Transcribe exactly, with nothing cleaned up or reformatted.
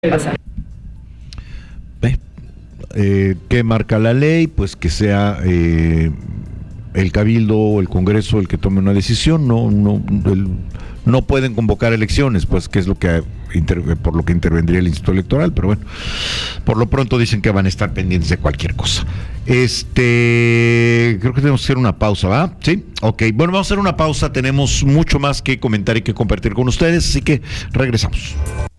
pasar. Eh, eh, ¿Qué marca la ley? Pues que sea eh, el Cabildo o el Congreso el que tome una decisión. No, no, el, no pueden convocar elecciones, pues que es lo que inter, por lo que intervendría el Instituto Electoral, pero bueno, por lo pronto dicen que van a estar pendientes de cualquier cosa. Este, creo que tenemos que hacer una pausa, ¿va? Sí, ok. Bueno, vamos a hacer una pausa. Tenemos mucho más que comentar y que compartir con ustedes, así que regresamos.